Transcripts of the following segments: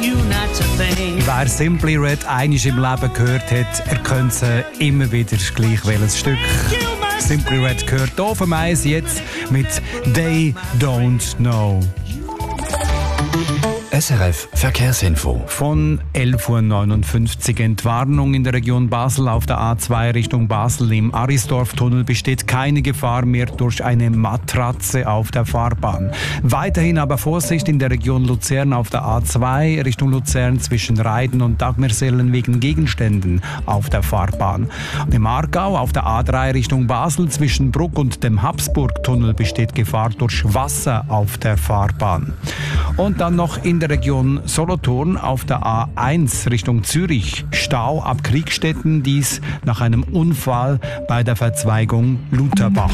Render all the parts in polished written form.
Wer Simply Red einmal im Leben gehört hat, er könnte es immer wieder gleich welches Stück. Simply Red gehört hier auf dem Eis jetzt mit They Don't Know. SRF Verkehrsinfo. Von 11.59 Uhr. Entwarnung in der Region Basel auf der A2 Richtung Basel. Im Arisdorf-Tunnel besteht keine Gefahr mehr durch eine Matratze auf der Fahrbahn. Weiterhin aber Vorsicht in der Region Luzern auf der A2 Richtung Luzern zwischen Reiden und Dagmersellen wegen Gegenständen auf der Fahrbahn. Und im Aargau auf der A3 Richtung Basel zwischen Bruck und dem Habsburg-Tunnel besteht Gefahr durch Wasser auf der Fahrbahn. Und dann noch in der Region Solothurn auf der A1 Richtung Zürich. Stau ab Kriegstetten, dies nach einem Unfall bei der Verzweigung Lutherbach.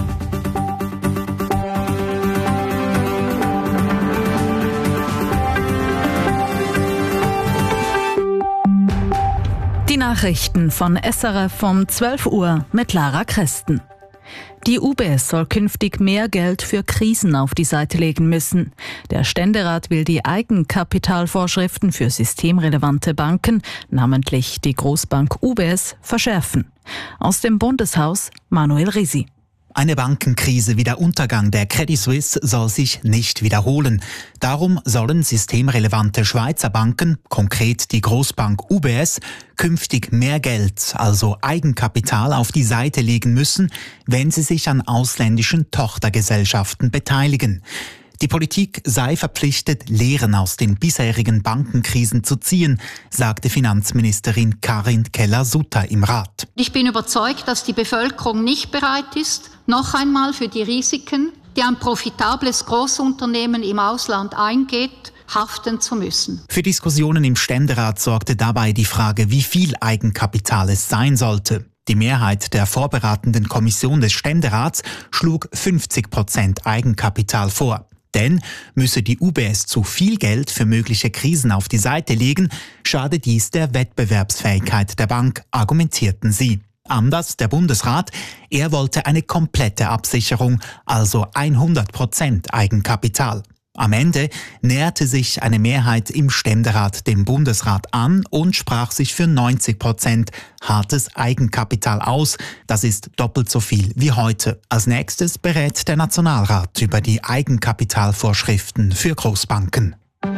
Die Nachrichten von SRF um 12 Uhr mit Lara Kresten. Die UBS soll künftig mehr Geld für Krisen auf die Seite legen müssen. Der Ständerat will die Eigenkapitalvorschriften für systemrelevante Banken, namentlich die Großbank UBS, verschärfen. Aus dem Bundeshaus Manuel Risi. Eine Bankenkrise wie der Untergang der Credit Suisse soll sich nicht wiederholen. Darum sollen systemrelevante Schweizer Banken, konkret die Großbank UBS, künftig mehr Geld, also Eigenkapital, auf die Seite legen müssen, wenn sie sich an ausländischen Tochtergesellschaften beteiligen. Die Politik sei verpflichtet, Lehren aus den bisherigen Bankenkrisen zu ziehen, sagte Finanzministerin Karin Keller-Sutter im Rat. Ich bin überzeugt, dass die Bevölkerung nicht bereit ist, noch einmal für die Risiken, die ein profitables Großunternehmen im Ausland eingeht, haften zu müssen. Für Diskussionen im Ständerat sorgte dabei die Frage, wie viel Eigenkapital es sein sollte. Die Mehrheit der vorberatenden Kommission des Ständerats schlug 50% Eigenkapital vor. Denn müsse die UBS zu viel Geld für mögliche Krisen auf die Seite legen, schade dies der Wettbewerbsfähigkeit der Bank, argumentierten sie. Anders der Bundesrat, er wollte eine komplette Absicherung, also 100% Eigenkapital. Am Ende näherte sich eine Mehrheit im Ständerat dem Bundesrat an und sprach sich für 90% hartes Eigenkapital aus. Das ist doppelt so viel wie heute. Als nächstes berät der Nationalrat über die Eigenkapitalvorschriften für Großbanken.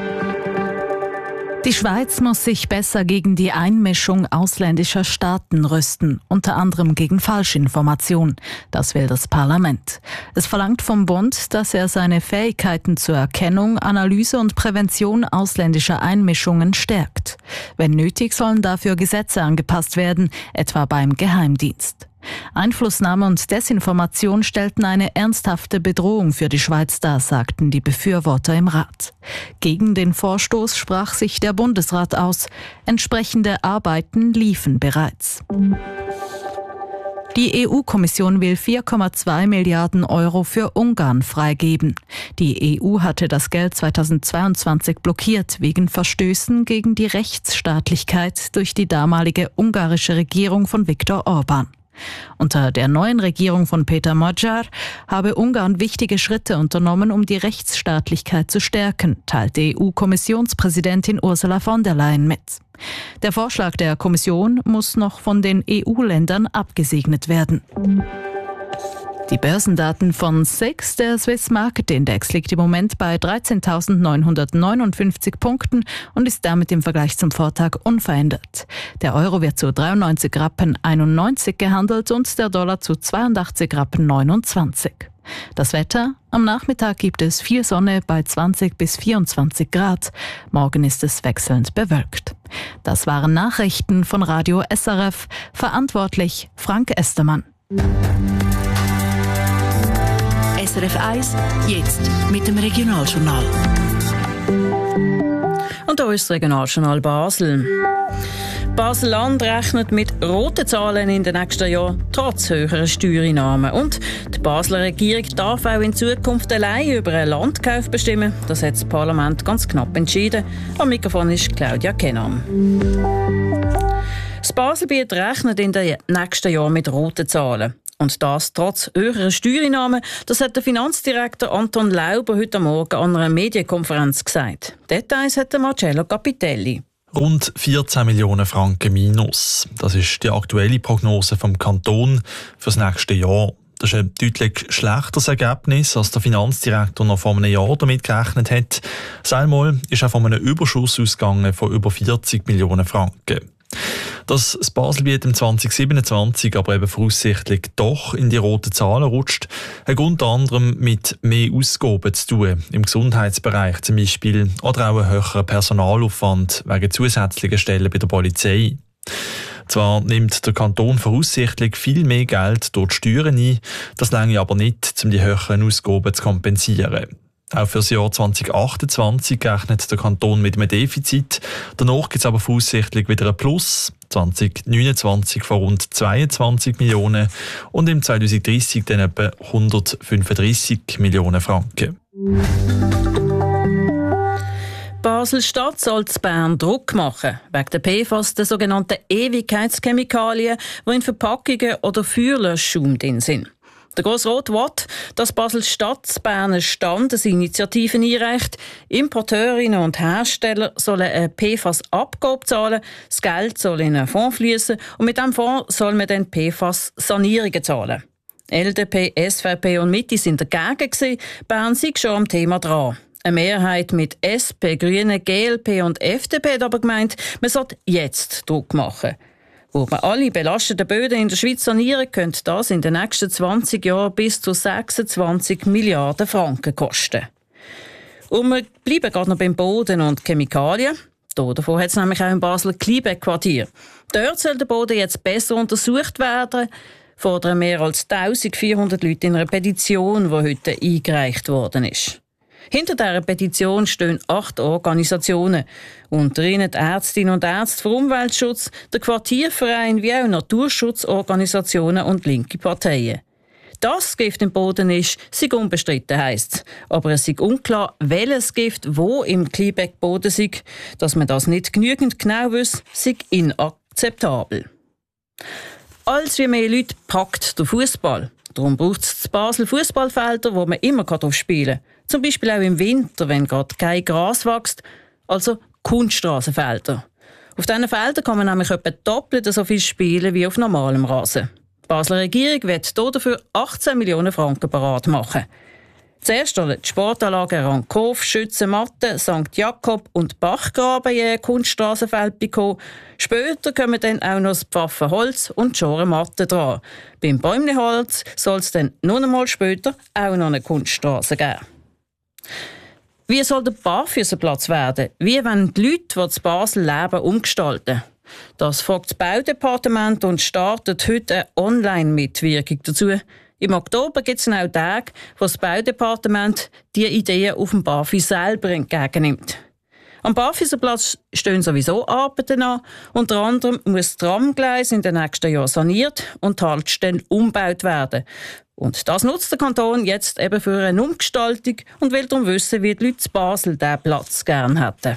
Die Schweiz muss sich besser gegen die Einmischung ausländischer Staaten rüsten, unter anderem gegen Falschinformation. Das will das Parlament. Es verlangt vom Bund, dass er seine Fähigkeiten zur Erkennung, Analyse und Prävention ausländischer Einmischungen stärkt. Wenn nötig, sollen dafür Gesetze angepasst werden, etwa beim Geheimdienst. Einflussnahme und Desinformation stellten eine ernsthafte Bedrohung für die Schweiz dar, sagten die Befürworter im Rat. Gegen den Vorstoß sprach sich der Bundesrat aus. Entsprechende Arbeiten liefen bereits. Die EU-Kommission will 4,2 Milliarden Euro für Ungarn freigeben. Die EU hatte das Geld 2022 blockiert wegen Verstößen gegen die Rechtsstaatlichkeit durch die damalige ungarische Regierung von Viktor Orbán. Unter der neuen Regierung von Peter Magyar habe Ungarn wichtige Schritte unternommen, um die Rechtsstaatlichkeit zu stärken, teilte EU-Kommissionspräsidentin Ursula von der Leyen mit. Der Vorschlag der Kommission muss noch von den EU-Ländern abgesegnet werden. Die Börsendaten von SIX, der Swiss Market Index, liegt im Moment bei 13.959 Punkten und ist damit im Vergleich zum Vortag unverändert. Der Euro wird zu 93,91 Rappen gehandelt und der Dollar zu 82,29 Rappen. Das Wetter: Am Nachmittag gibt es viel Sonne bei 20 bis 24 Grad. Morgen ist es wechselnd bewölkt. Das waren Nachrichten von Radio SRF. Verantwortlich Frank Estermann. SRF 1, jetzt mit dem Regionaljournal. Und da ist das Regionaljournal Basel. Basel-Land rechnet mit roten Zahlen in den nächsten Jahren, trotz höherer Steuereinnahmen. Und die Basler Regierung darf auch in Zukunft allein über einen Landkauf bestimmen. Das hat das Parlament ganz knapp entschieden. Am Mikrofon ist Claudia Kennan. Das Baselbiet rechnet in den nächsten Jahren mit roten Zahlen. Und das trotz höherer Steuereinnahmen, das hat der Finanzdirektor Anton Lauber heute Morgen an einer Medienkonferenz gesagt. Details hat Marcello Capitelli. Rund 14 Millionen Franken minus. Das ist die aktuelle Prognose vom Kanton für das nächste Jahr. Das ist ein deutlich schlechteres Ergebnis, als der Finanzdirektor noch vor einem Jahr damit gerechnet hat. Einmal ist er von einem Überschuss ausgegangen von über 40 Millionen Franken. Dass das Baselbiet im 2027 aber eben voraussichtlich doch in die roten Zahlen rutscht, hat unter anderem mit mehr Ausgaben zu tun, im Gesundheitsbereich zum Beispiel, oder auch ein höherer Personalaufwand wegen zusätzlicher Stellen bei der Polizei. Zwar nimmt der Kanton voraussichtlich viel mehr Geld durch die Steuern ein, das reicht aber nicht, um die höheren Ausgaben zu kompensieren. Auch für das Jahr 2028 rechnet der Kanton mit einem Defizit. Danach gibt es aber voraussichtlich wieder ein Plus. 2029 von rund 22 Millionen und im 2030 dann etwa 135 Millionen Franken. Basel-Stadt soll zu Bern Druck machen, wegen der PFAS, der sogenannten Ewigkeitschemikalien, die in Verpackungen oder Feuerlöschschaum drin sind. Der Grossrat will, dass Basel-Stadt zu Bern eine Standesinitiative einreicht. Importeurinnen und Hersteller sollen eine PFAS-Abgabe zahlen, das Geld soll in einen Fonds fließen und mit diesem Fonds soll man dann PFAS-Sanierungen zahlen. LDP, SVP und Mitte sind dagegen gewesen. Bern sei schon am Thema dran. Eine Mehrheit mit SP, Grünen, GLP und FDP hat aber gemeint, man sollte jetzt Druck machen. Wo man alle belasteten Böden in der Schweiz sanieren, könnte das in den nächsten 20 Jahren bis zu 26 Milliarden Franken kosten. Und wir bleiben gerade noch beim Boden und Chemikalien. Davon hat es nämlich auch in Basel Kliebeck-Quartier. Dort soll der Boden jetzt besser untersucht werden, fordern mehr als 1400 Leute in einer Petition, die heute eingereicht worden ist. Hinter dieser Petition stehen 8 Organisationen, unter ihnen die Ärztinnen und Ärzte für Umweltschutz, der Quartierverein wie auch Naturschutzorganisationen und linke Parteien. Dass Gift im Boden ist, sei unbestritten, heisst es. Aber es sei unklar, welches Gift wo im Kliebeck-Boden sei. Dass man das nicht genügend genau wisse, sei inakzeptabel. Als wie mehr Leute packt der Fußball. Darum braucht es in Basel Fußballfelder, wo man immer drauf spielen kann. Zum Beispiel auch im Winter, wenn gerade kein Gras wächst, also Kunststraßenfelder. Auf diesen Feldern kann man nämlich etwa doppelt so viel spielen wie auf normalem Rasen. Die Basler Regierung wird dafür 18 Millionen Franken parat machen. Zuerst sollen die Sportanlagen Rankhof, Schützenmatte, St. Jakob und Bachgraben je Kunststraßenfeld bekommen. Später kommen dann auch noch das Pfaffenholz und die Schorenmatte dran. Beim Bäumliholz soll es dann noch einmal später auch noch eine Kunststraße geben. Wie soll der Barfüsserplatz werden? Wie wollen die Leute, die in Basel leben, umgestalten? Das fragt das Baudepartement und startet heute eine Online-Mitwirkung dazu. Im Oktober gibt es auch Tage, wo das Baudepartement die Ideen auf dem BAFI selber entgegennimmt. Am Barfüsserplatz stehen sowieso Arbeiten an. Unter anderem muss das Tramgleis in den nächsten Jahren saniert und die Haltestelle umgebaut werden. Und das nutzt der Kanton jetzt eben für eine Umgestaltung und will darum wissen, wie die Leute in Basel diesen Platz gerne hätten.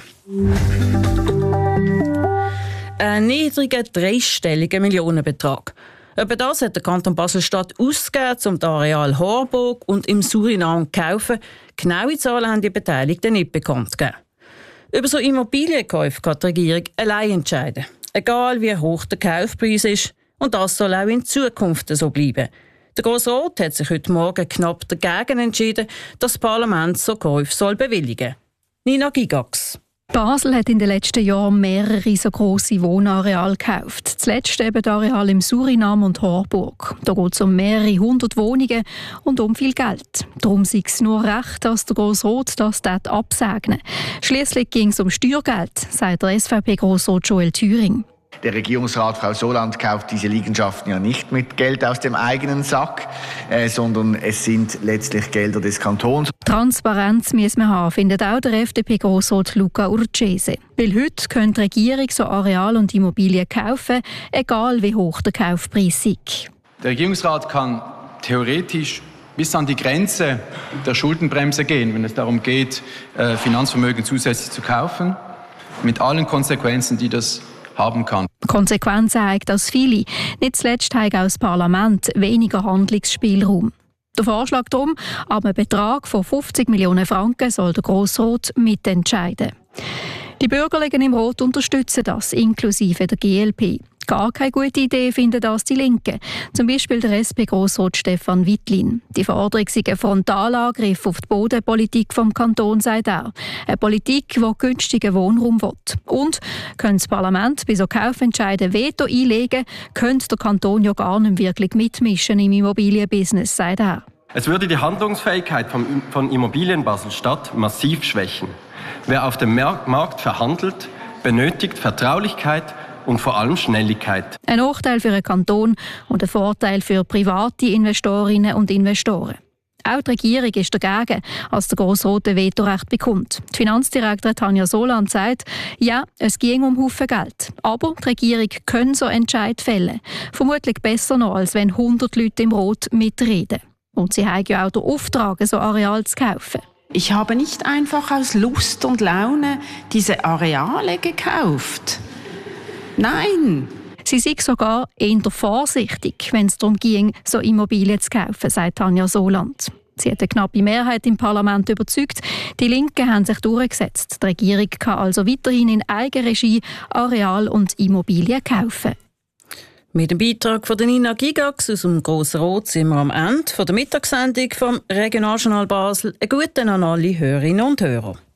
Ein niedriger, dreistelliger Millionenbetrag. Über das hat der Kanton Basel-Stadt ausgegeben, um das Areal Horburg und im Suriname zu kaufen. Genaue Zahlen haben die Beteiligten nicht bekannt gegeben. Über so Immobilienkäufe kann die Regierung allein entscheiden. Egal wie hoch der Kaufpreis ist. Und das soll auch in Zukunft so bleiben. Der Grossrat hat sich heute Morgen knapp dagegen entschieden, dass das Parlament so Käufe bewilligen soll. Nina Gigax. Basel hat in den letzten Jahren mehrere so grosse Wohnareale gekauft. Zuletzt eben das Areal im Suriname und Horburg. Da geht es um mehrere 100 Wohnungen und um viel Geld. Darum ist es nur recht, dass der Grossrat das absegnen. Schliesslich ging es um Steuergeld, sagt der SVP-Grossrat Joel Thüring. Der Regierungsrat Frau Soland kauft diese Liegenschaften ja nicht mit Geld aus dem eigenen Sack, sondern es sind letztlich Gelder des Kantons. Transparenz müssen wir haben, findet auch der FDP-Grossrat Luca Urcese. Weil heute können die Regierung so Areal und Immobilien kaufen, egal wie hoch der Kaufpreis ist. Der Regierungsrat kann theoretisch bis an die Grenze der Schuldenbremse gehen, wenn es darum geht, Finanzvermögen zusätzlich zu kaufen, mit allen Konsequenzen, die das haben kann. Die Konsequenz zeigt, dass viele, nicht zuletzt haben auch das Parlament, weniger Handlungsspielraum. Der Vorschlag darum, ab einem Betrag von 50 Millionen Franken soll der Grossrat mitentscheiden. Die Bürgerlichen im Rot unterstützen das, inklusive der GLP. Gar keine gute Idee finden das die Linken. Zum Beispiel der SP-Grossrat Stefan Wittlin. Die Forderung sei ein Frontalangriff auf die Bodenpolitik vom Kanton, sagt er. Eine Politik, die günstigen Wohnraum will. Und könnte das Parlament bei so Kaufentscheiden Veto einlegen, könnte der Kanton ja gar nicht wirklich mitmischen im Immobilienbusiness, sagt er. Es würde die Handlungsfähigkeit von Immobilien Basel-Stadt massiv schwächen. Wer auf dem Markt verhandelt, benötigt Vertraulichkeit und vor allem Schnelligkeit. Ein Nachteil für einen Kanton und ein Vorteil für private Investorinnen und Investoren. Auch die Regierung ist dagegen, als der Grossrote Vetorecht bekommt. Die Finanzdirektorin Tanja Soland sagt, ja, es ging um Haufen Geld. Aber die Regierung kann so Entscheid fällen. Vermutlich besser noch, als wenn 100 Leute im Rot mitreden. Und sie haben ja auch den Auftrag, so Areal zu kaufen. Ich habe nicht einfach aus Lust und Laune diese Areale gekauft. Nein! Sie sei sogar eher vorsichtig, wenn es darum ging, so Immobilien zu kaufen, sagt Tanja Soland. Sie hat eine knappe Mehrheit im Parlament überzeugt. Die Linken haben sich durchgesetzt. Die Regierung kann also weiterhin in Eigenregie Areal und Immobilien kaufen. Mit dem Beitrag von Nina Gigax aus dem Grossrot sind wir am Ende der Mittagssendung vom Regionaljournal Basel. Einen guten an alle Hörerinnen und Hörer.